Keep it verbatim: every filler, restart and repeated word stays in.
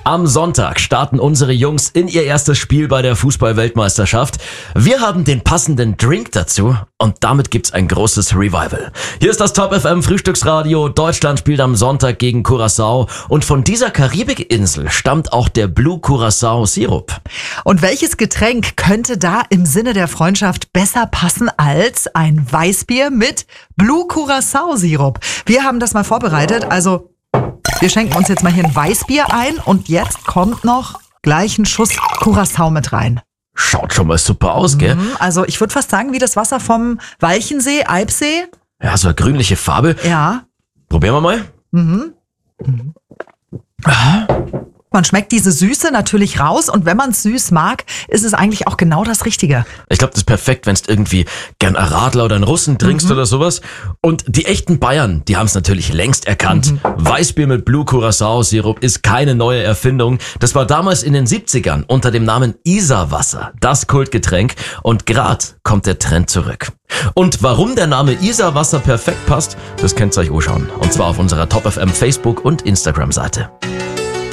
Am Sonntag starten unsere Jungs in ihr erstes Spiel bei der Fußball-Weltmeisterschaft. Wir haben den passenden Drink dazu und damit gibt's ein großes Revival. Hier ist das Top F M Frühstücksradio. Deutschland spielt am Sonntag gegen Curaçao und von dieser Karibikinsel stammt auch der Blue Curaçao Sirup. Und welches Getränk könnte da im Sinne der Freundschaft besser passen als ein Weißbier mit Blue Curaçao Sirup? Wir haben das mal vorbereitet, also wir schenken uns jetzt mal hier ein Weißbier ein und jetzt kommt noch gleich ein Schuss Curaçao mit rein. Schaut schon mal super aus, gell? Also ich würde fast sagen, wie das Wasser vom Walchensee, Eibsee. Ja, so eine grünliche Farbe. Ja. Probieren wir mal. Mhm. Mhm. Man schmeckt diese Süße natürlich raus und wenn man es süß mag, ist es eigentlich auch genau das Richtige. Ich glaube, das ist perfekt, wenn du irgendwie gern einen Radler oder einen Russen trinkst mhm. oder sowas. Und die echten Bayern, die haben es natürlich längst erkannt. Mhm. Weißbier mit Blue Curaçao Sirup ist keine neue Erfindung. Das war damals in den siebzigern unter dem Namen Isarwasser, das Kultgetränk. Und grad kommt der Trend zurück. Und warum der Name Isarwasser perfekt passt, das könnt ihr euch anschauen. Und zwar auf unserer Top F M Facebook- und Instagram-Seite.